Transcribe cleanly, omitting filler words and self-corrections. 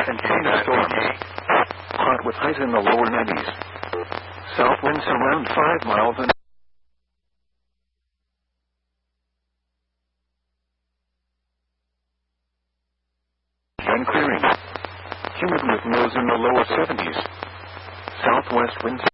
contain storms. Hot with highs in the lower 90s. South winds around 5 miles an hour. And clearing. Humid with lows in the lower 70s. Southwest winds